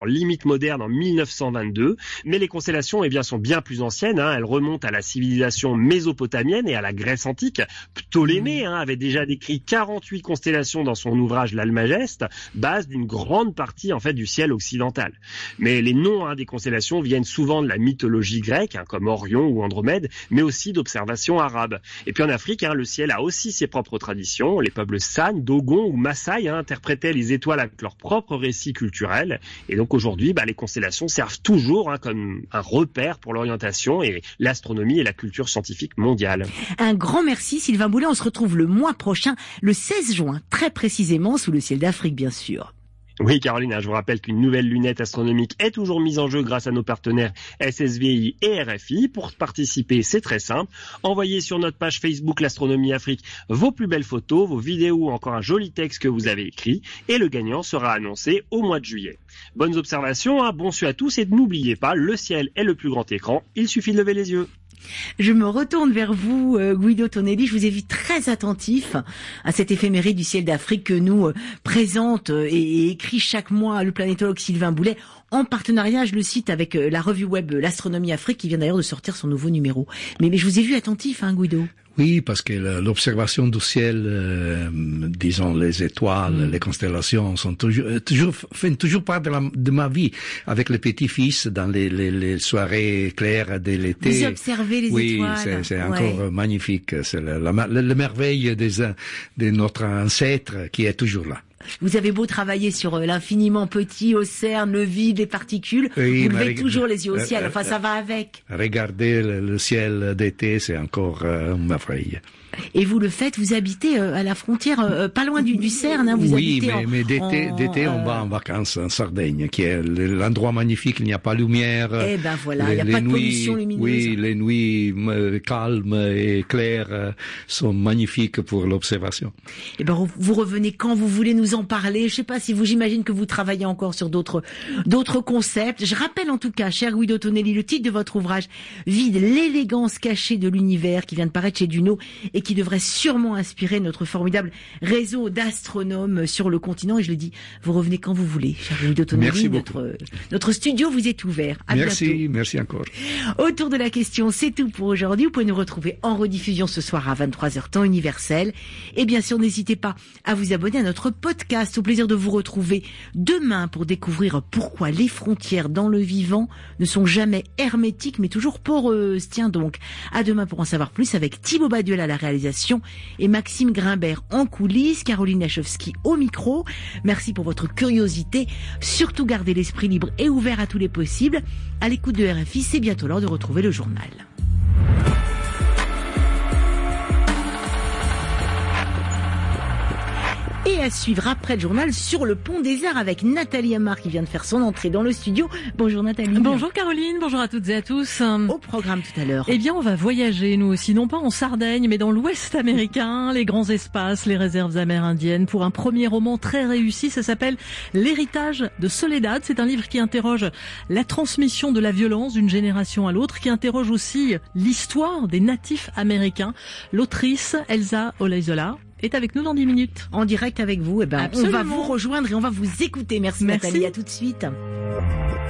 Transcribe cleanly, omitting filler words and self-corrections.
limite moderne en 1922, mais les constellations sont bien plus anciennes, elles remontent à la civilisation mésopotamienne et à la Grèce antique. Ptolémée avait déjà décrit 48 constellations dans son ouvrage l'Almageste, base d'une grande partie en fait du ciel occidental. Mais les noms des constellations viennent souvent de la mythologie grecque, comme Orion ou Andromède, mais aussi d'observations arabes. Et puis en Afrique, le ciel a aussi ses propres traditions. Les peuples San, Dogon ou Maasai interprétaient les étoiles avec leur propre récit culturel. Et donc aujourd'hui, les constellations servent toujours comme un repère pour l'orientation et l'astronomie et la culture scientifique mondiale. Un grand merci Sylvain Boulet, on se retrouve le mois prochain, le 16 juin, très précisément sous le ciel d'Afrique bien sûr. Oui Caroline, je vous rappelle qu'une nouvelle lunette astronomique est toujours mise en jeu grâce à nos partenaires SSVI et RFI. Pour participer, c'est très simple. Envoyez sur notre page Facebook l'Astronomie Afrique vos plus belles photos, vos vidéos ou encore un joli texte que vous avez écrit et le gagnant sera annoncé au mois de juillet. Bonnes observations, bon suit à tous et n'oubliez pas, le ciel est le plus grand écran, il suffit de lever les yeux. Je me retourne vers vous, Guido Tonelli. Je vous ai vu très attentif à cet éphéméride du ciel d'Afrique que nous présente et écrit chaque mois le planétologue Sylvain Boulet, en partenariat, je le cite, avec la revue web L'Astronomie Afrique, qui vient d'ailleurs de sortir son nouveau numéro. Mais je vous ai vu attentif, Guido. Oui, parce que l'observation du ciel, disons les étoiles, les constellations sont font toujours part de ma vie. Avec les petits-fils dans les soirées claires de l'été. Vous observez les étoiles. Oui, c'est encore magnifique. C'est la merveille de notre ancêtre qui est toujours là. Vous avez beau travailler sur l'infiniment petit au CERN, le vide, les particules, oui, vous levez toujours les yeux au ciel, enfin ça va avec. Regardez le ciel d'été, c'est encore une merveille. Et vous le faites, vous habitez à la frontière, pas loin du CERN, vous habitez mais d'été on va en vacances en Sardaigne, qui est l'endroit magnifique, il n'y a pas de lumière. Eh ben voilà, il n'y a pas de pollution lumineuse. Oui, les nuits calmes et claires sont magnifiques pour l'observation. Eh ben vous revenez quand vous voulez nous en parler. Je sais pas si j'imagine que vous travaillez encore sur d'autres concepts. Je rappelle en tout cas, cher Guido Tonelli, le titre de votre ouvrage, Vide, l'élégance cachée de l'univers, qui vient de paraître chez Duno et qui devrait sûrement inspirer notre formidable réseau d'astronomes sur le continent. Et je le dis, vous revenez quand vous voulez, cher Guido Tonelli. Merci beaucoup. Notre studio vous est ouvert. À bientôt. Merci encore. Autour de la question, c'est tout pour aujourd'hui. Vous pouvez nous retrouver en rediffusion ce soir à 23h temps universel. Et bien sûr, n'hésitez pas à vous abonner à notre podcast. Au plaisir de vous retrouver demain pour découvrir pourquoi les frontières dans le vivant ne sont jamais hermétiques mais toujours poreuses. Tiens donc, à demain pour en savoir plus avec Thibaut Baduel à la réalisation et Maxime Grimbert en coulisses, Caroline Lachowski au micro. Merci pour votre curiosité. Surtout gardez l'esprit libre et ouvert à tous les possibles. À l'écoute de RFI, c'est bientôt l'heure de retrouver le journal. Et à suivre après le journal Sur le pont des Arts avec Nathalie Amar qui vient de faire son entrée dans le studio. Bonjour Nathalie. Bonjour Caroline, bonjour à toutes et à tous. Au programme tout à l'heure. Eh bien on va voyager nous aussi, non pas en Sardaigne mais dans l'Ouest américain, les grands espaces, les réserves amérindiennes pour un premier roman très réussi. Ça s'appelle L'héritage de Soledad. C'est un livre qui interroge la transmission de la violence d'une génération à l'autre, qui interroge aussi l'histoire des natifs américains. L'autrice Elsa Olaizola est avec nous dans 10 minutes. En direct avec vous, on va vous rejoindre et on va vous écouter. Merci. Nathalie, à tout de suite.